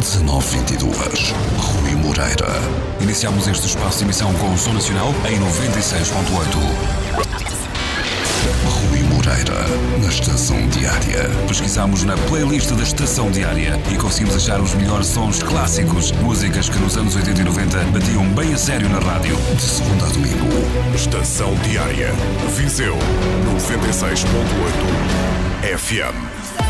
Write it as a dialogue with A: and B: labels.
A: 1922. Rui Moreira. Iniciamos este espaço de emissão com o Som Nacional em 96.8. Rui Moreira, na Estação Diária. Pesquisamos na playlist da Estação Diária e conseguimos achar os melhores sons clássicos, músicas que nos anos 80 e 90 batiam bem a sério na rádio. De segunda a domingo.
B: Estação Diária. Viseu 96.8 FM.